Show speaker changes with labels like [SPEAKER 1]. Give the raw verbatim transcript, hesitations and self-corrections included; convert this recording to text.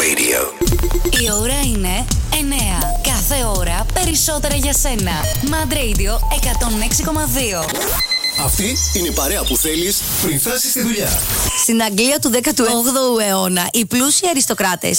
[SPEAKER 1] Radio.
[SPEAKER 2] Η ώρα είναι εννιά. Κάθε ώρα περισσότερα για σένα. Mad Radio εκατόν έξι κόμμα δύο.
[SPEAKER 1] Αυτή είναι η παρέα που θέλεις πριν φτάσεις στη δουλειά.
[SPEAKER 3] Στην Αγγλία του δέκατου όγδοου αιώνα, οι πλούσιοι αριστοκράτες